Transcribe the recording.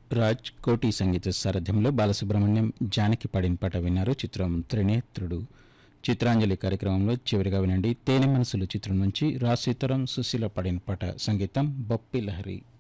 రాజ్ కోటి సంగీత సారథ్యంలో బాలసుబ్రహ్మణ్యం జానకి పాడిన పాట విన్నారు. చిత్రం త్రినేత్రుడు. చిత్రాంజలి కార్యక్రమంలో చివరిగా వినండి తేనె మనసులు చిత్రం నుంచి రా సీతారాం సుశీల పాడిన పాట. సంగీతం బొప్పి లహరి.